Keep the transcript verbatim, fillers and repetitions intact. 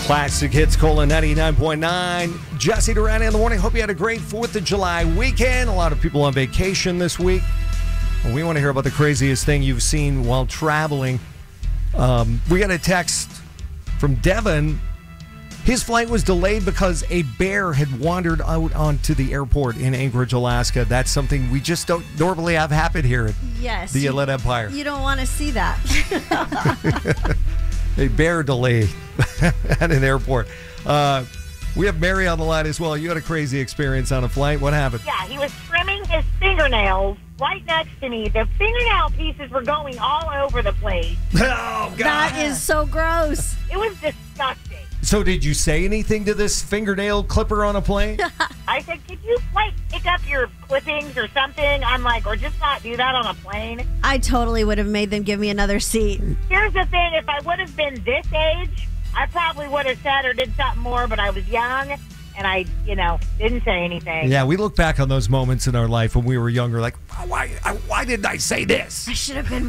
Classic Hits, Cola ninety-nine point nine. Jesse Durante in the morning. Hope you had a great fourth of July weekend. A lot of people on vacation this week. We want to hear about the craziest thing you've seen while traveling. Um, we got a text from Devin. His flight was delayed because a bear had wandered out onto the airport in Anchorage, Alaska. That's something we just don't normally have happen here at yes, the you, Inland Empire. You don't want to see that. A bear delay at an airport. Uh, we have Mary on the line as well. You had a crazy experience on a flight. What happened? Yeah, he was trimming his fingernails right next to me. The fingernail pieces were going all over the place. Oh, God. That is so gross. It was disgusting. So did you say anything to this fingernail clipper on a plane? I said, could you, like, pick up your clippings or something? I'm like, or just not do that on a plane? I totally would have made them give me another seat. Here's the thing. If I would have been this age, I probably would have said or did something more, but I was young, and I, you know, didn't say anything. Yeah, we look back on those moments in our life when we were younger, like, why, why didn't I say this? I should have been